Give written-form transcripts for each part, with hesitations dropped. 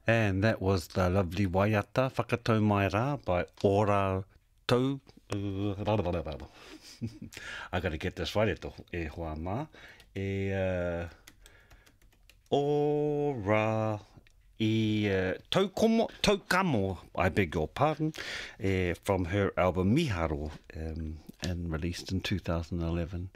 And that was the lovely Waiata, Whakatau Mai Rā by Ora Tau. I gotta get this right, e hoa mā. Ora Tau Kamo, I beg your pardon, from her album Miharo, and released in 2011.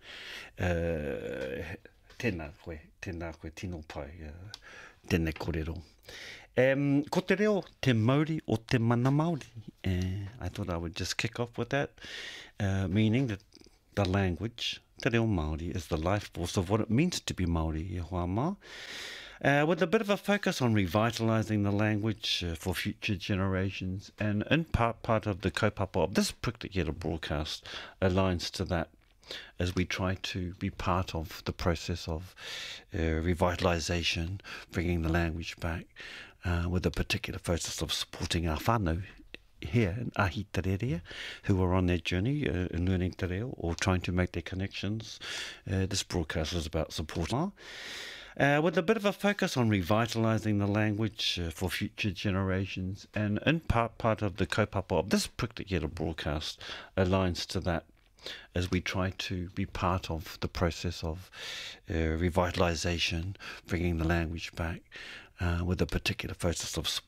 Tēnā koe tino pai, tēnei kōrero. Ko te reo, te Māori o te mana Māori. I thought I would just kick off with that, meaning that the language, te reo Māori, is the life force of what it means to be Māori, e hoa mā. With a bit of a focus on revitalising the language for future generations, and in part of the kaupapa of this particular broadcast aligns to that, as we try to be part of the process of revitalisation, bringing the language back, with a particular focus of supporting our whānau here in Ahitereiria, who are on their journey in learning te reo or trying to make their connections. This broadcast is about supporting with a bit of a focus on revitalising the language for future generations, and in part of the kaupapa of this particular broadcast aligns to that, as we try to be part of the process of revitalisation, bringing the language back, with a particular focus of